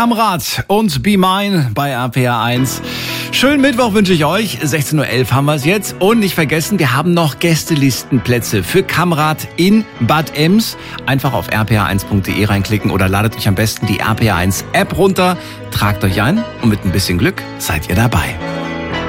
Kamrat und Be Mine bei RPR 1. Schönen Mittwoch wünsche ich euch. 16.11 Uhr haben wir es jetzt. Und nicht vergessen, wir haben noch Gästelistenplätze für Kamrat in Bad Ems. Einfach auf rpr1.de reinklicken oder ladet euch am besten die RPR 1 App runter. Tragt euch ein und mit ein bisschen Glück seid ihr dabei.